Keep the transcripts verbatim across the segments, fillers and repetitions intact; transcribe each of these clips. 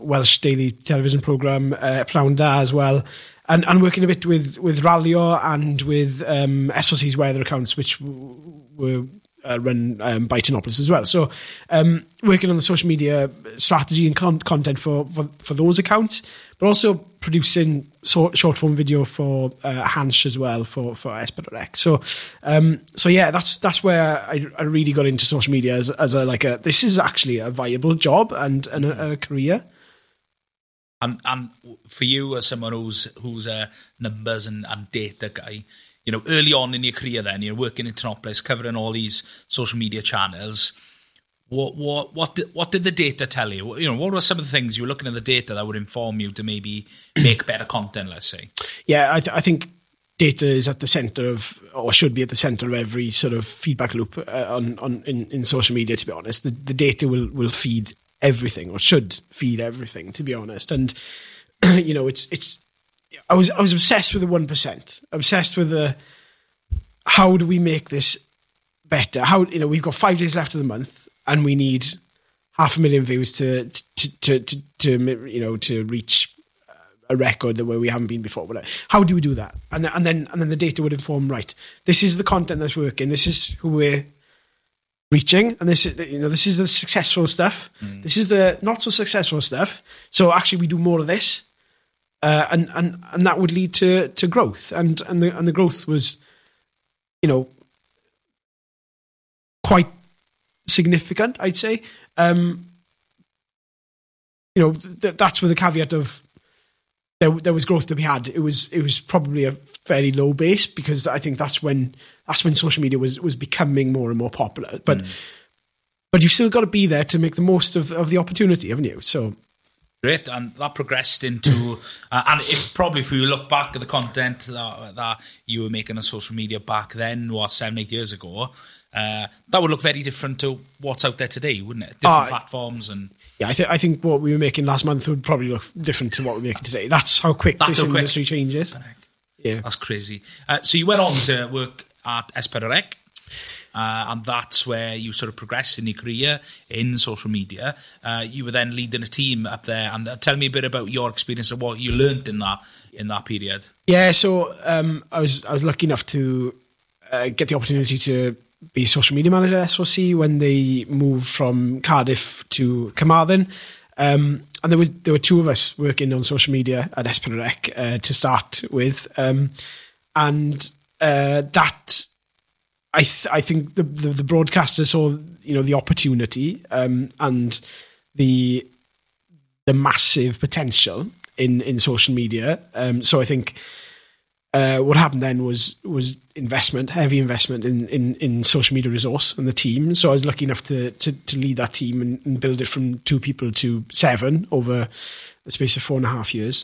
Welsh daily television programme, uh, Pnawn Da as well, and, and working a bit with, with Rallyo and with um, S L C's weather accounts, which w- were uh, run um, by Tinopolis as well. So um, working on the social media strategy and con- content for, for, for those accounts, but also producing so- short form video for uh, Hansh as well for for S four C. So um, so yeah, that's that's where I, I really got into social media as as a like a this is actually a viable job and, and a, a career. And and for you as someone who's who's a numbers and, and data guy, you know, early on in your career, then you're working in Tinopolis, covering all these social media channels. What what what did, what did the data tell you? You know, what were some of the things you were looking at the data that would inform you to maybe make better content? Let's say. Yeah, I, th- I think data is at the centre of, or should be at the centre of every sort of feedback loop uh, on on in, in social media. To be honest, the, the data will will feed everything, or should feed everything. To be honest, and you know, it's it's. I was I was obsessed with the one percent. Obsessed with the how do we make this better? How, you know, we've got five days left of the month. And we need half a million views to to to to, to you know to reach a record where we haven't been before. But how do we do that? And and then and then the data would inform. Right, this is the content that's working. This is who we're reaching, and this is you know this is the successful stuff. Mm. This is the not so successful stuff. So actually, we do more of this, uh, and and and that would lead to to growth. And and the and the growth was, you know, quite significant, I'd say. Um, you know, th- that's with the caveat of there, there was growth to be had. It was it was probably a fairly low base because I think that's when that's when social media was was becoming more and more popular. But mm. but you've still got to be there to make the most of, of the opportunity, haven't you? So great, and that progressed into uh, and if probably if you look back at the content that that you were making on social media back then, what seven eight years ago. Uh, that would look very different to what's out there today, wouldn't it? Different uh, platforms and yeah, I think I think what we were making last month would probably look different to what we're making today. That's how quick That's this how industry quick. changes. Yeah, that's crazy. Uh, so you went on to work at S four C, uh, and that's where you sort of progressed in your career in social media. Uh, you were then leading a team up there, and uh, tell me a bit about your experience and what you learned in that in that period. Yeah, so um, I was I was lucky enough to uh, get the opportunity to be social media manager at S four C when they moved from Cardiff to Carmarthen. Um, and there was there were two of us working on social media at S four C uh, to start with. Um, and uh, that, I th- I think the, the, the broadcaster saw, you know, the opportunity um, and the the massive potential in, in social media. Um, so I think Uh, what happened then was was investment, heavy investment in, in, in social media resource and the team. So I was lucky enough to to, to lead that team and, and build it from two people to seven over the space of four and a half years.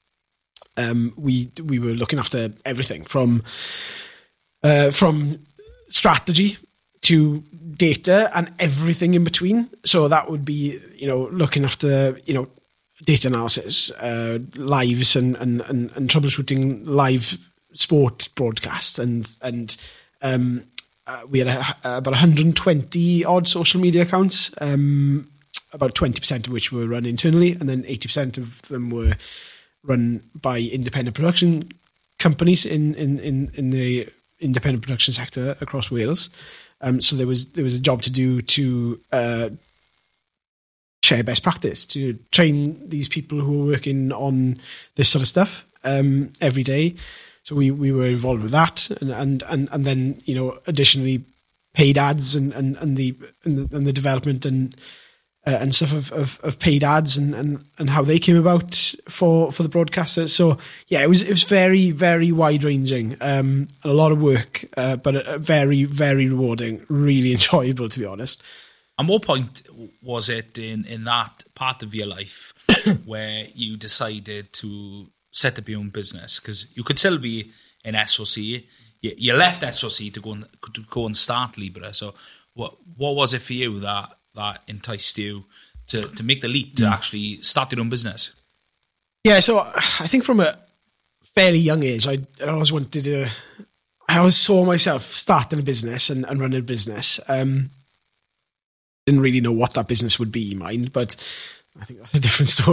Um, we we were looking after everything from uh, from strategy to data and everything in between. So that would be, you know, looking after, you know, data analysis, uh, lives and, and, and, and troubleshooting live sport broadcasts. And, and um, uh, we had a, about one hundred twenty odd social media accounts, um, about twenty percent of which were run internally, and then eighty percent of them were run by independent production companies in, in, in, in the independent production sector across Wales. Um, so there was there was a job to do to uh, share best practice, to train these people who are working on this sort of stuff um, every day. So we, we were involved with that, and and, and, and then, you know, additionally paid ads and, and, and the and the and the development and uh, and stuff of, of, of paid ads and, and, and how they came about for, for the broadcasters. So yeah, it was it was very very wide ranging, um, a lot of work, uh, but a, a very very rewarding, really enjoyable, to be honest. At what point was it in, in that part of your life where you decided to set up your own business? Because you could still be in S O C. You, you left S O C to go and to go and start Libra. So what what was it for you that that enticed you to, to make the leap to mm. actually start your own business? Yeah, so I think from a fairly young age, I, I always wanted to. I always saw myself starting a business and, and running a business. Um, didn't really know what that business would be, mind, but I think that's a different story.